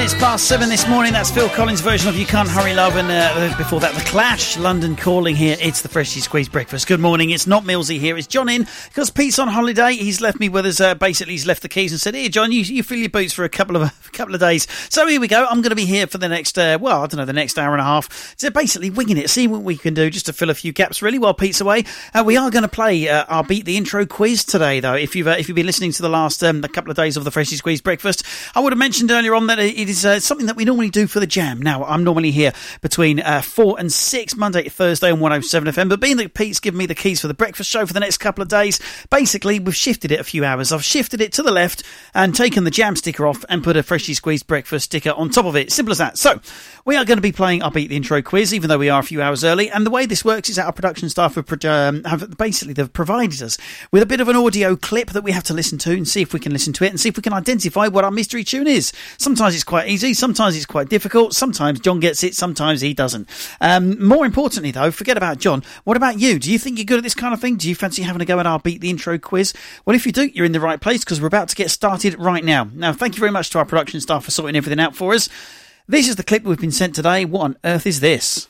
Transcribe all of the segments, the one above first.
It's past 7 this morning. That's Phil Collins' version of You Can't Hurry Love, and before that The Clash, London Calling. Here it's the Freshly Squeezed Breakfast. Good morning. It's not Millsy here, it's John in, because Pete's on holiday. He's left me with us. Basically he's left the keys and said, here John, you fill your boots for a couple of days. So here we go. I'm going to be here for the next the next hour and a half. So basically winging it, see what we can do just to fill a few gaps really while Pete's away. We are going to play our Beat the Intro quiz today, though. If you've been listening to the last a couple of days of the Freshly Squeezed Breakfast, I would have mentioned earlier on that it is something that we normally do for the Jam. Now, I'm normally here between 4 and 6, Monday to Thursday on 107 FM, but being that Pete's given me the keys for the breakfast show for the next couple of days, basically we've shifted it a few hours. I've shifted it to the left and taken the Jam sticker off and put a Freshly Squeezed Breakfast sticker on top of it. Simple as that. So, we are going to be playing our Beat the Intro quiz, even though we are a few hours early, and the way this works is that our production staff they've provided us with a bit of an audio clip that we have to listen to and see if we can listen to it and see if we can identify what our mystery tune is. Sometimes it's quite easy, sometimes it's quite difficult, sometimes John gets it, sometimes he doesn't. More importantly though, forget about John, what about you? Do you think you're good at this kind of thing? Do you fancy having a go at our Beat the Intro quiz? Well, if you do, you're in the right place, because we're about to get started right now. Now, thank you very much to our production staff for sorting everything out for us. This is the clip we've been sent today. What on earth is this?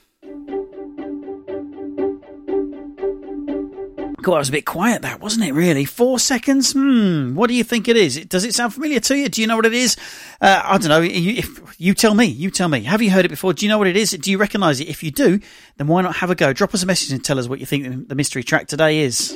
God, it was a bit quiet, that, wasn't it, really? 4 seconds? What do you think it is? Does it sound familiar to you? Do you know what it is? I don't know. You tell me. You tell me. Have you heard it before? Do you know what it is? Do you recognise it? If you do, then why not have a go? Drop us a message and tell us what you think the mystery track today is.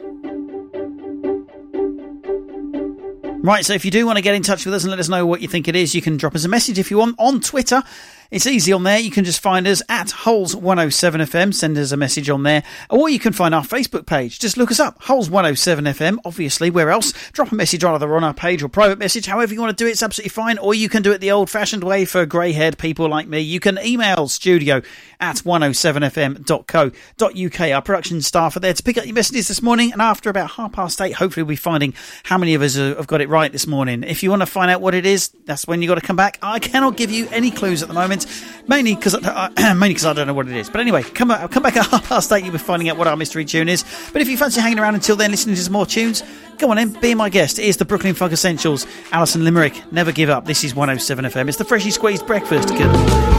Right, so if you do want to get in touch with us and let us know what you think it is, you can drop us a message if you want on Twitter. It's easy on there. You can just find us at Holes 107 FM. Send us a message on there. Or you can find our Facebook page. Just look us up. Holes 107 FM. Obviously, where else? Drop a message either on our page or private message. However you want to do it, it's absolutely fine. Or you can do it the old-fashioned way for grey-haired people like me. You can email studio at 107fm.co.uk. Our production staff are there to pick up your messages this morning. And after about 8:30, hopefully we'll be finding how many of us have got it right this morning. If you want to find out what it is, that's when you've got to come back. I cannot give you any clues at the moment. Mainly because I don't know what it is. But anyway, come back at 8:30. You'll be finding out what our mystery tune is. But if you fancy hanging around until then, listening to some more tunes, go on in, be my guest. Here's the Brooklyn Funk Essentials, Alison Limerick, Never Give Up. This is 107 FM. It's the Freshly Squeezed Breakfast. Good.